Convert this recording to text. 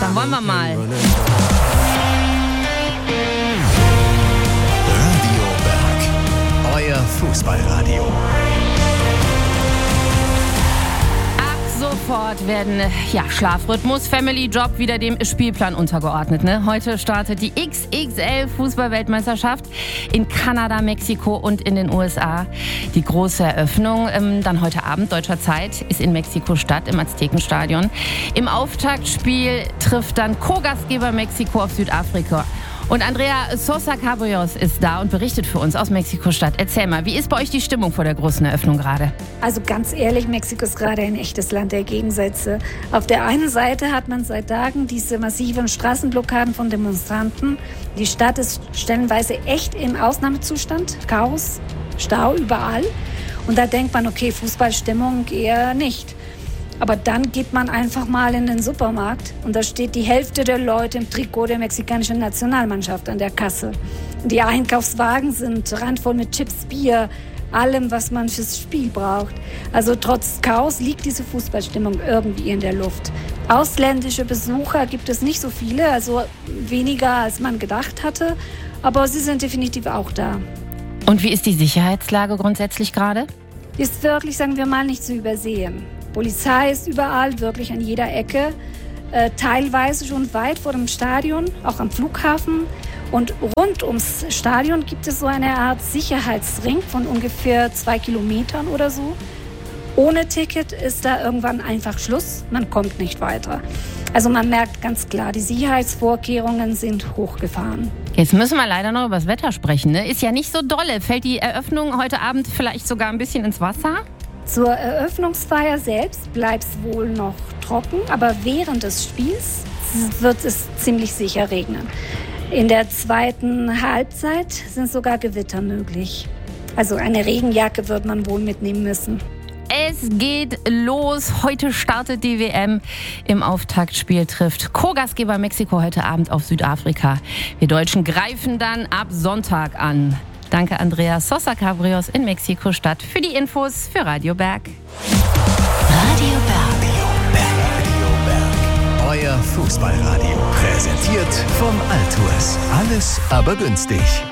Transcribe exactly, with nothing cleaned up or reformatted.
Dann wollen wir mal. Radio Berg, euer Fußballradio. Sofort werden ja, Schlafrhythmus, Family, Job wieder dem Spielplan untergeordnet. Ne? Heute startet die X X L-Fußball-Weltmeisterschaft in Kanada, Mexiko und in den U S A. Die große Eröffnung ähm, dann heute Abend deutscher Zeit ist in Mexiko-Stadt im Aztekenstadion. Im Auftaktspiel trifft dann Co-Gastgeber Mexiko auf Südafrika. Und Andrea Sosa Cabrillos ist da und berichtet für uns aus Mexiko-Stadt. Erzähl mal, wie ist bei euch die Stimmung vor der großen Eröffnung gerade? Also ganz ehrlich, Mexiko ist gerade ein echtes Land der Gegensätze. Auf der einen Seite hat man seit Tagen diese massiven Straßenblockaden von Demonstranten. Die Stadt ist stellenweise echt im Ausnahmezustand. Chaos, Stau überall. Und da denkt man, okay, Fußballstimmung eher nicht. Aber dann geht man einfach mal in den Supermarkt und da steht die Hälfte der Leute im Trikot der mexikanischen Nationalmannschaft an der Kasse. Die Einkaufswagen sind randvoll mit Chips, Bier, allem, was man fürs Spiel braucht. Also trotz Chaos liegt diese Fußballstimmung irgendwie in der Luft. Ausländische Besucher gibt es nicht so viele, also weniger als man gedacht hatte, aber sie sind definitiv auch da. Und wie ist die Sicherheitslage grundsätzlich gerade? Ist wirklich, sagen wir mal, nicht zu übersehen. Polizei ist überall, wirklich an jeder Ecke, äh, teilweise schon weit vor dem Stadion, auch am Flughafen. Und rund ums Stadion gibt es so eine Art Sicherheitsring von ungefähr zwei Kilometern oder so. Ohne Ticket ist da irgendwann einfach Schluss, man kommt nicht weiter. Also man merkt ganz klar, die Sicherheitsvorkehrungen sind hochgefahren. Jetzt müssen wir leider noch über das Wetter sprechen, ne? Ist ja nicht so dolle. Fällt die Eröffnung heute Abend vielleicht sogar ein bisschen ins Wasser? Zur Eröffnungsfeier selbst bleibt es wohl noch trocken, aber während des Spiels wird es ziemlich sicher regnen. In der zweiten Halbzeit sind sogar Gewitter möglich. Also eine Regenjacke wird man wohl mitnehmen müssen. Es geht los. Heute startet die W M. Im Auftaktspiel trifft Co-Gastgeber Mexiko heute Abend auf Südafrika. Wir Deutschen greifen dann ab Sonntag an. Danke Andrea Sosa Cabrillos in Mexiko-Stadt für die Infos für Radio Berg. Radio Berg. Radio Berg. Euer Fußballradio. Präsentiert vom Altours. Alles aber günstig.